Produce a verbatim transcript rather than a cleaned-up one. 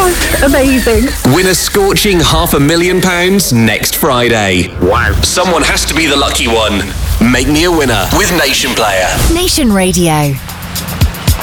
Oh, amazing. Win a scorching half a million pounds next Friday. Wow. Someone has to be the lucky one. Make me a winner with Nation Player. Nation Radio.